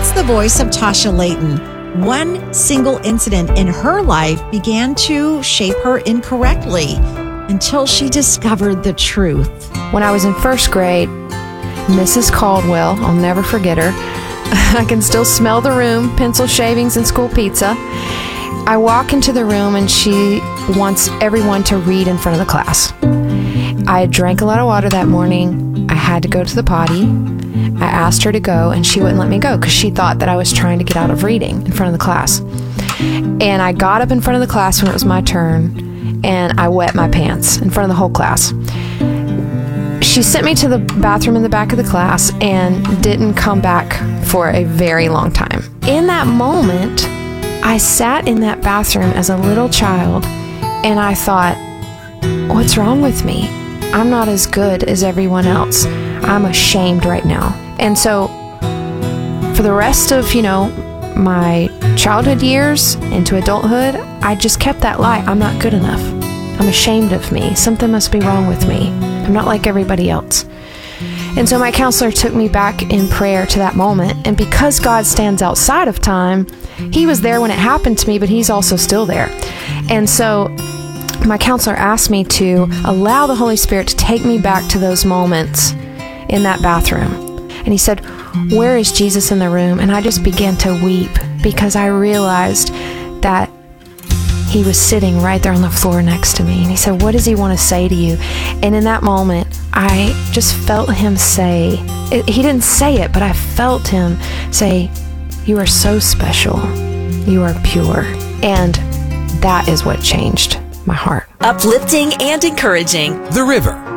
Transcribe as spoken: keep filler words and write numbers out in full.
That's the voice of Tasha Layton. One single incident in her life began to shape her incorrectly until she discovered the truth. When I was in first grade, Missus Caldwell, I'll never forget her. I can still smell the room, pencil shavings and school pizza. I walk into the room and she wants everyone to read in front of the class. I had drank a lot of water that morning. I had to go to the potty. I asked her to go and she wouldn't let me go because she thought that I was trying to get out of reading in front of the class. And I got up in front of the class when it was my turn and I wet my pants in front of the whole class. She sent me to the bathroom in the back of the class and didn't come back for a very long time. In that moment, I sat in that bathroom as a little child and I thought, what's wrong with me? I'm not as good as everyone else. I'm ashamed right now. And so for the rest of, you know, my childhood years into adulthood, I just kept that lie. I'm not good enough. I'm ashamed of me. Something must be wrong with me. I'm not like everybody else. And so my counselor took me back in prayer to that moment. And because God stands outside of time, He was there when it happened to me, but He's also still there. And so my counselor asked me to allow the Holy Spirit to take me back to those moments in that bathroom. And he said, where is Jesus in the room? And I just began to weep because I realized that He was sitting right there on the floor next to me. And He said, what does He want to say to you? And in that moment, I just felt Him say, it, He didn't say it, but I felt Him say, you are so special. You are pure. And that is what changed my heart. Uplifting and encouraging. The River.